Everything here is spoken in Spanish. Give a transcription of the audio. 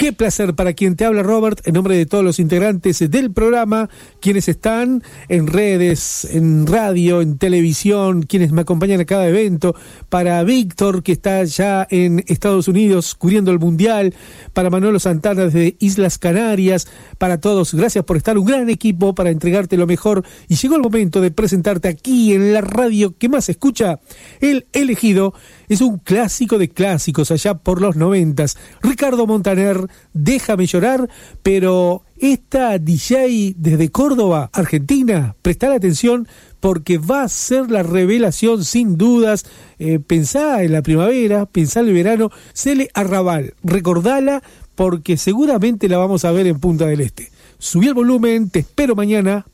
Qué placer para quien te habla, Robert, en nombre de todos los integrantes del programa, quienes están en redes, en radio, en televisión, quienes me acompañan a cada evento, para Víctor, que está ya en Estados Unidos cubriendo el Mundial, para Manolo Santana desde Islas Canarias, para todos, gracias por estar, un gran equipo para entregarte lo mejor, y llegó el momento de presentarte aquí en la radio que más se escucha. El elegido es un clásico de clásicos allá por los 90s, Ricardo Montaner, Déjame llorar, pero esta DJ desde Córdoba, Argentina, prestá atención porque va a ser la revelación sin dudas. Pensá en la primavera, pensá en el verano, Cele Arrabal, recordala porque seguramente la vamos a ver en Punta del Este. Subí el volumen, te espero mañana